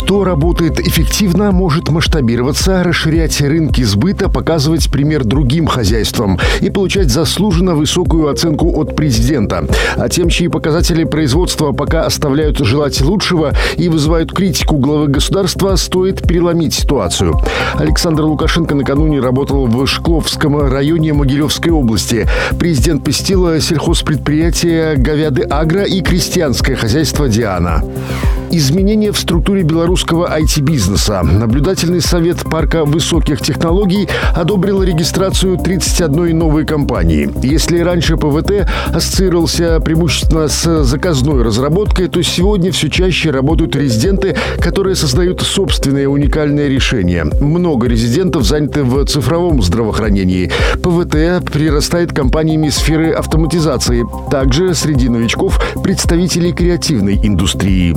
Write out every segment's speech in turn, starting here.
Кто работает эффективно, может масштабироваться, расширять рынки сбыта, показывать пример другим хозяйствам и получать заслуженно высокую оценку от президента. А тем, чьи показатели производства пока оставляют желать лучшего и вызывают критику главы государства, стоит переломить ситуацию. Александр Лукашенко накануне работал в Шкловском районе Могилевской области. Президент посетил сельхозпредприятие «Говяды Агро» и крестьянское хозяйство «Диана». Изменения в структуре белорусского IT-бизнеса. Наблюдательный совет парка высоких технологий одобрил регистрацию 31 новой компании. Если раньше ПВТ ассоциировался преимущественно с заказной разработкой, то сегодня все чаще работают резиденты, которые создают собственные уникальные решения. Много резидентов заняты в цифровом здравоохранении. ПВТ прирастает компаниями сферы автоматизации. Также среди новичков представители креативной индустрии.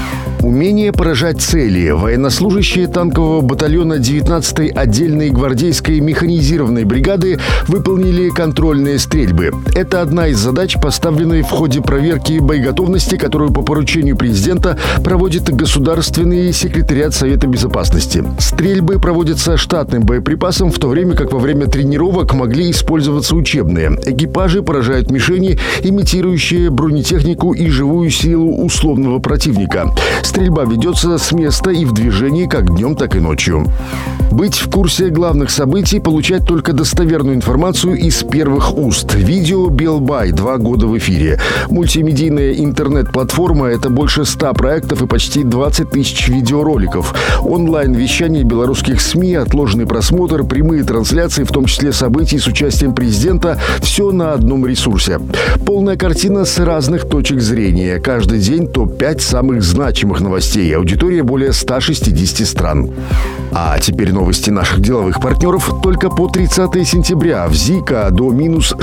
Умение поражать цели. Военнослужащие танкового батальона 19-й отдельной гвардейской механизированной бригады выполнили контрольные стрельбы. Это одна из задач, поставленной в ходе проверки боеготовности, которую по поручению президента проводит Государственный секретариат Совета Безопасности. Стрельбы проводятся штатным боеприпасом, в то время как во время тренировок могли использоваться учебные. Экипажи поражают мишени, имитирующие бронетехнику и живую силу условного противника. Стрельба ведется с места и в движении как днем, так и ночью. Быть в курсе главных событий, получать только достоверную информацию из первых уст. Видео «Белбай» 2 года в эфире. Мультимедийная интернет-платформа – это больше 100 проектов и почти 20 тысяч видеороликов. Онлайн-вещание белорусских СМИ, отложенный просмотр, прямые трансляции, в том числе событий с участием президента – все на одном ресурсе. Полная картина с разных точек зрения. Каждый день топ-5 самых значимых новостей. Аудитория более 160 стран. А теперь новости наших деловых партнеров. Только по 30 сентября в Зика до минус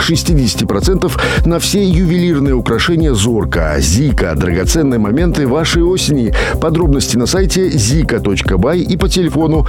60% на все ювелирные украшения «Зорка». Зика – драгоценные моменты вашей осени. Подробности на сайте zika.by и по телефону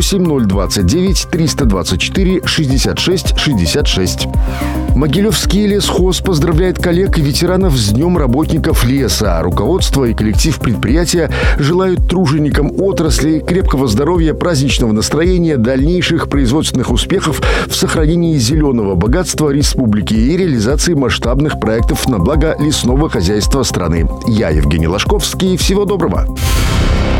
8029 324 66 66. Могилевский лесхоз поздравляет коллег и ветеранов с Днем работников леса. Руководство и коллектив предприятия желают труженикам отрасли крепкого здоровья, праздничного настроения, дальнейших производственных успехов в сохранении зеленого богатства республики и реализации масштабных проектов на благо лесного хозяйства страны. Я Евгений Ложковский. Всего доброго.